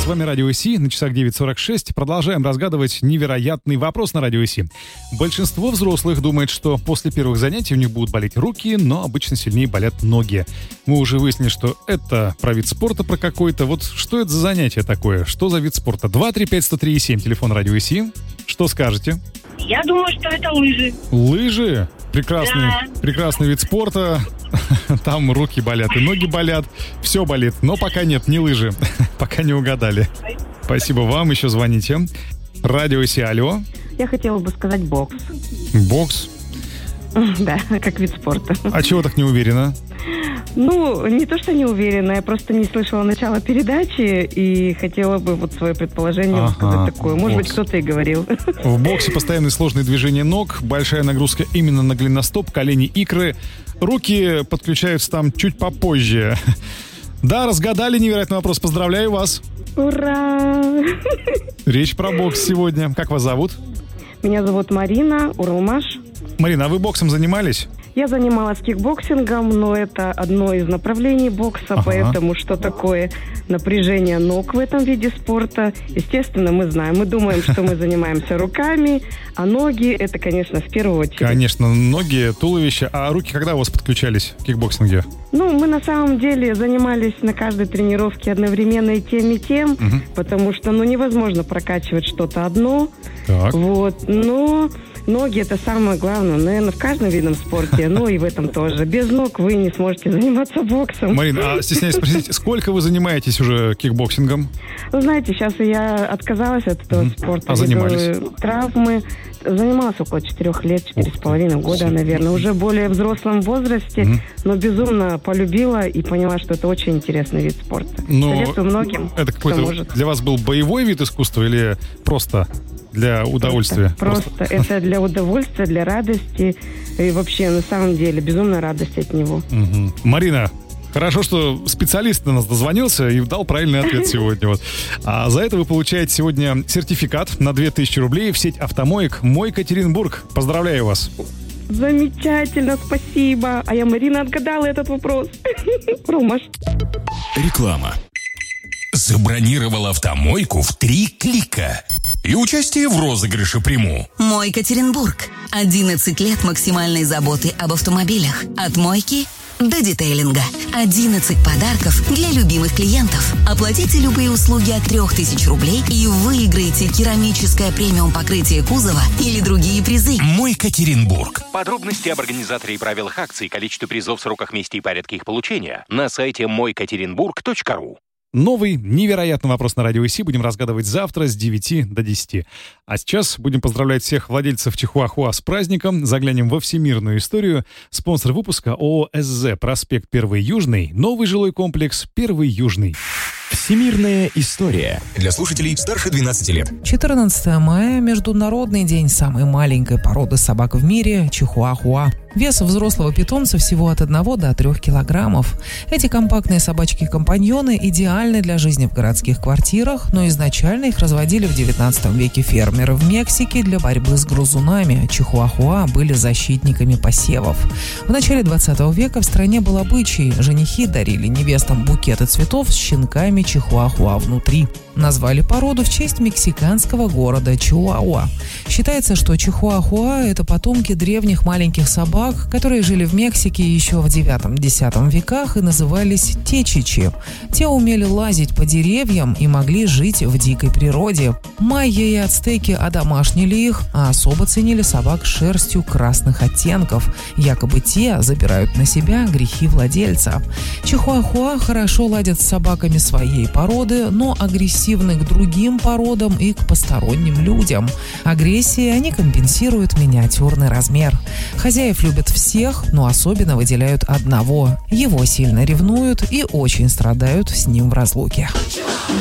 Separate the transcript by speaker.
Speaker 1: вами Радио СИ, на часах 9:46. Продолжаем разгадывать невероятный вопрос на Радио СИ. Большинство взрослых думает, что после первых занятий у них будут болеть руки, но обычно сильнее болят ноги. Мы уже выяснили, что это про вид спорта, про какой-то. Вот что это за занятие такое? Что за вид спорта? 235-103-7, телефон Радио СИ. Что скажете?
Speaker 2: Я думаю, что это лыжи.
Speaker 1: Лыжи? Прекрасный вид спорта. Там руки болят и ноги болят. Все болит, но пока нет, не лыжи. Пока не угадали. Спасибо вам, еще звоните. Радио СИ, алло.
Speaker 3: Я хотела бы сказать бокс.
Speaker 1: Бокс?
Speaker 3: Да, как вид спорта.
Speaker 1: А чего так не уверена?
Speaker 3: Ну, не то, что не уверена, я просто не слышала начала передачи и хотела бы вот свое предположение высказать такое. Может быть, кто-то и говорил.
Speaker 1: В боксе постоянные сложные движения ног, большая нагрузка именно на голеностоп, колени, икры. Руки подключаются там чуть попозже. Да, разгадали невероятный вопрос. Поздравляю вас.
Speaker 3: Ура!
Speaker 1: Речь про бокс сегодня. Как вас зовут?
Speaker 3: Меня зовут Марина, Уралмаш.
Speaker 1: Марина, а вы боксом занимались?
Speaker 3: Я занималась кикбоксингом, но это одно из направлений бокса, поэтому что такое напряжение ног в этом виде спорта, естественно, мы знаем. Мы думаем, что мы занимаемся руками, а ноги — это, конечно, в первую очередь.
Speaker 1: Конечно, ноги, туловище. А руки когда у вас подключались в кикбоксинге?
Speaker 3: Ну, мы на самом деле занимались на каждой тренировке одновременно и тем, потому что, невозможно прокачивать что-то одно.
Speaker 1: Так.
Speaker 3: Вот, но... Ноги — это самое главное, наверное, в каждом видном спорте, но и в этом тоже. Без ног вы не сможете заниматься боксом.
Speaker 1: Марина, а стесняюсь спросить, сколько вы занимаетесь уже кикбоксингом?
Speaker 3: Вы знаете, сейчас я отказалась от этого спорта.
Speaker 1: А занимались?
Speaker 3: Травмы. Занималась около 4 лет, 4,5 года, наверное. Уже более взрослом возрасте, но безумно полюбила и поняла, что это очень интересный вид спорта. Советую многим,
Speaker 1: это какой-то
Speaker 3: может.
Speaker 1: Для вас был боевой вид искусства или просто для удовольствия?
Speaker 3: Просто это для удовольствия, для радости. И вообще, на самом деле, безумная радость от него.
Speaker 1: Марина, хорошо, что специалист на нас дозвонился и дал правильный ответ сегодня. Вот. А за это вы получаете сегодня сертификат на 2000 рублей в сеть автомоек «Мойка Екатеринбург». Поздравляю вас.
Speaker 3: Замечательно, спасибо. А я, Марина, отгадала этот вопрос. Ромаш.
Speaker 4: Реклама. Забронировал автомойку в 3 клика. И участие в розыгрыше приму.
Speaker 5: Мойка Екатеринбург. 11 лет максимальной заботы об автомобилях. От мойки до детейлинга. 11 подарков для любимых клиентов. Оплатите любые услуги от 3000 рублей и выиграете керамическое премиум покрытие кузова или другие призы.
Speaker 4: Мойка Екатеринбург.
Speaker 6: Подробности об организаторе и правилах акций, количестве призов, сроках, месте и порядке их получения на сайте moykayekaterinburg.ru.
Speaker 1: Новый невероятный вопрос на Радио СИ будем разгадывать завтра с 9 до 10. А сейчас будем поздравлять всех владельцев Чихуахуа с праздником. Заглянем во всемирную историю. Спонсор выпуска ООО «СЗ», проспект 1 Южный, новый жилой комплекс 1 Южный.
Speaker 4: Всемирная история. Для слушателей старше 12 лет.
Speaker 7: 14 мая – Международный день самой маленькой породы собак в мире – Чихуахуа. Вес взрослого питомца всего от 1 до 3 килограммов. Эти компактные собачки-компаньоны идеальны для жизни в городских квартирах, но изначально их разводили в 19 веке фермеры в Мексике для борьбы с грызунами. Чихуахуа были защитниками посевов. В начале 20 века в стране был обычай – женихи дарили невестам букеты цветов с щенками Чихуахуа внутри. Назвали породу в честь мексиканского города Чиуауа. Считается, что Чихуахуа – это потомки древних маленьких собак, которые жили в Мексике еще в 9-10 веках и назывались течичи. Те умели лазить по деревьям и могли жить в дикой природе. Майя и ацтеки одомашнили их, а особо ценили собак с шерстью красных оттенков. Якобы те забирают на себя грехи владельца. Чихуахуа хорошо ладят с собаками своей породы, но агрессивны к другим породам и к посторонним людям. Агрессией они компенсируют миниатюрный размер. Хозяев любят всех, но особенно выделяют одного. Его сильно ревнуют и очень страдают с ним в разлуке.